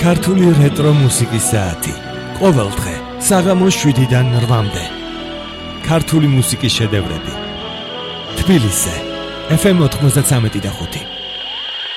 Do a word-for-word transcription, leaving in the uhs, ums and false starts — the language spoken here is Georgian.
ქართული რეტრო მუსიკის საათი. ყოველ დღე საღამოს შვიდიდან რვამდე. ქართული მუსიკის შედევრები. თბილისზე ეფ ემ ოთხმოცდათსამეტი და ხუთი.